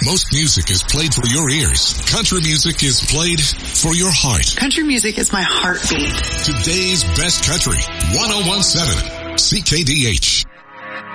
Most music is played for your ears. Country music is played for your heart. Country music is my heartbeat. Today's best country, 101.7 CKDH.